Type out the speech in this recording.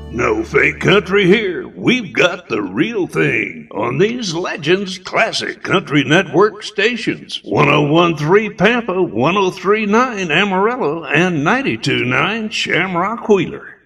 No fake country here. We've got the real thing on these Legends Classic Country Network stations. 101.3 Pampa, 103.9 Amarillo, and 92.9 Shamrock Wheeler.